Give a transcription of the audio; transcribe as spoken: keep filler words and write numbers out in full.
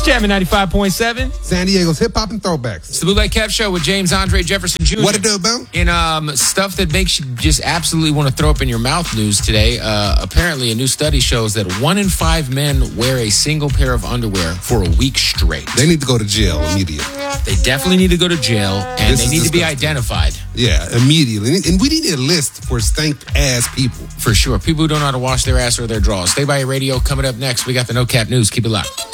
Jamming ninety-five point seven. San Diego's hip-hop and throwbacks. It's the Bootleg Kev Show with James Andre Jefferson Junior What it do, Bill? In um, stuff that makes you just absolutely want to throw up in your mouth news today, uh, apparently a new study shows that one in five men wear a single pair of underwear for a week straight. They need to go to jail immediately. They definitely need to go to jail, and This they is need to be disgusting. identified. Yeah, immediately. And we need a list for stank-ass people. For sure. People who don't know how to wash their ass or their drawers. Stay by your radio. Coming up next, we got the No Cap News. Keep it locked.